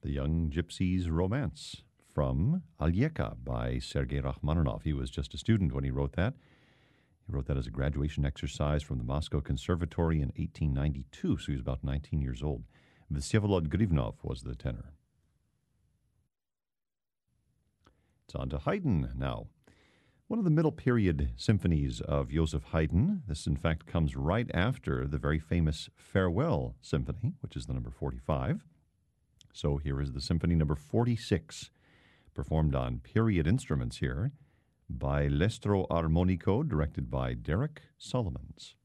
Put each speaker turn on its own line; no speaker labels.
The Young Gypsy's Romance from Alyeka by Sergei Rachmaninoff. He was just a student when he wrote that. He wrote that as a graduation exercise from the Moscow Conservatory in 1892, so he was about 19 years old. Vsevolod Grivnov was the tenor. It's on to Haydn now. One of the middle period symphonies of Joseph Haydn. This, in fact, comes right after the very famous Farewell Symphony, which is the number 45. So here is the Symphony number 46, performed on period instruments here by L'Estro Armonico, directed by Derek Solomons.